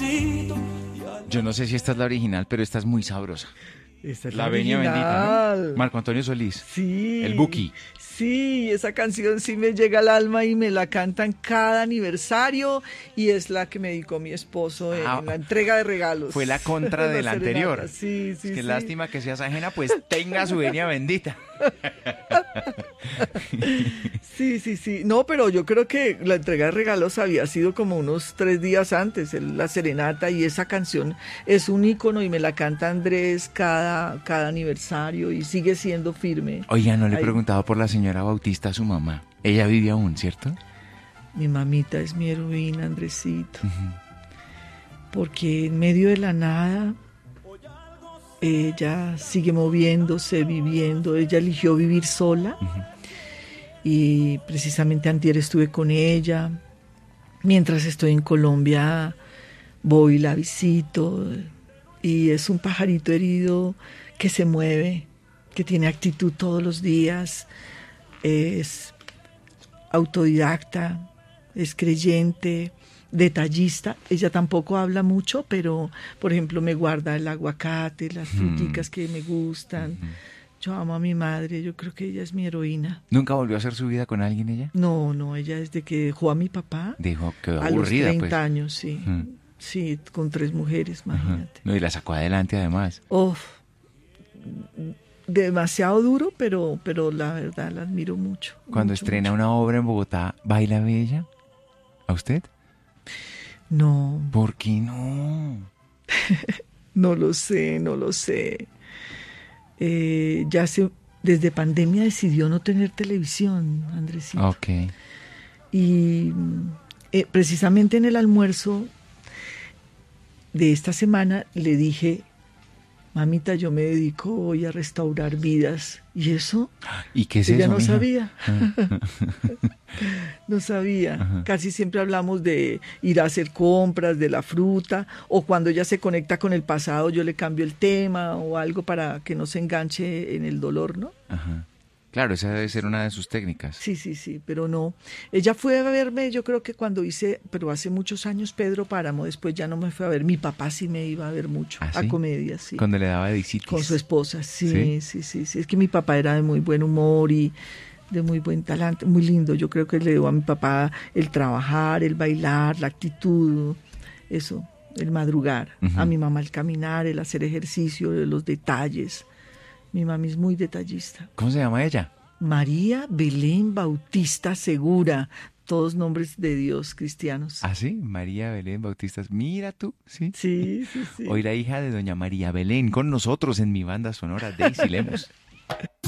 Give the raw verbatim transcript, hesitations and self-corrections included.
Yo no sé si esta es la original, pero esta es muy sabrosa. Esta es La la Venia original. Bendita, ¿no? Marco Antonio Solís. Sí. El Buki. Sí, esa canción sí me llega al alma y me la cantan cada aniversario y es la que me dedicó mi esposo en Ah, la entrega de regalos. Fue la contra de la anterior. Sí, sí, Es que sí. lástima que seas ajena, pues tenga su Venia Bendita. Sí, sí, sí. No, pero yo creo que la entrega de regalos había sido como unos tres días antes, el- la serenata, y esa canción es un ícono y me la canta Andrés cada, cada aniversario y sigue siendo firme. Oiga, no le he Ahí. preguntado por la señora Bautista, su mamá. Ella vive aún, ¿cierto? Mi mamita es mi heroína, Andresito. Porque en medio de la nada, ella sigue moviéndose, viviendo. Ella eligió vivir sola. Y precisamente antier estuve con ella. Mientras estoy en Colombia, voy y la visito. Y es un pajarito herido que se mueve, que tiene actitud todos los días. Es autodidacta, es creyente, detallista. Ella tampoco habla mucho, pero por ejemplo me guarda el aguacate, las fruticas que me gustan. Yo amo a mi madre, yo creo que ella es mi heroína. ¿Nunca volvió a hacer su vida con alguien ella? No, no, ella desde que dejó a mi papá, Dijo que a aburrida, los treinta pues. años, sí. Mm. Sí, con tres mujeres, Ajá. imagínate. No, y la sacó adelante además. Uf, demasiado duro, pero, pero la verdad la admiro mucho. Cuando mucho, estrena mucho. una obra en Bogotá, ¿baila bella? ¿A usted? No, ¿Por qué no? no lo sé, no lo sé. Eh, ya se, desde pandemia decidió no tener televisión, Andresito. Ok. Y eh, precisamente en el almuerzo de esta semana le dije, mamita, yo me dedico hoy a restaurar vidas. ¿Y eso? ¿Y qué es Ella eso, no mija? sabía. No sabía. Ajá. Casi siempre hablamos de ir a hacer compras, de la fruta, o cuando ella se conecta con el pasado, yo le cambio el tema o algo para que no se enganche en el dolor, ¿no? Ajá. Claro, esa debe ser una de sus técnicas. Sí, sí, sí, pero no. Ella fue a verme, yo creo que cuando hice, pero hace muchos años, Pedro Páramo, después ya no me fue a ver. Mi papá sí me iba a ver mucho, ¿Ah, a sí? comedias, sí. Cuando le daba edicitis. Con su esposa, sí, ¿Sí? sí, sí, sí. Es que mi papá era de muy buen humor y de muy buen talante, muy lindo. Yo creo que le dio a mi papá el trabajar, el bailar, la actitud, eso, el madrugar. Ujú. A mi mamá el caminar, el hacer ejercicio, los detalles. Mi mami es muy detallista. ¿Cómo se llama ella? María Belén Bautista Segura, todos nombres de Dios cristianos. ¿Ah, sí? María Belén Bautista. Mira tú, ¿sí? Sí, sí, sí. Hoy la hija de doña María Belén con nosotros en mi banda sonora, Daisy Lemos.